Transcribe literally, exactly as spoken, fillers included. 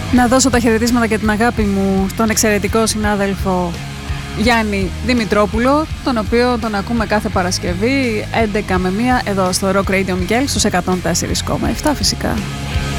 Να δώσω τα χαιρετίσματα και την αγάπη μου στον εξαιρετικό συνάδελφο Γιάννη Δημητρόπουλο, τον οποίο τον ακούμε κάθε Παρασκευή έντεκα με μία εδώ στο Rock Radio Miguel στους εκατόν τέσσερα κόμμα επτά φυσικά.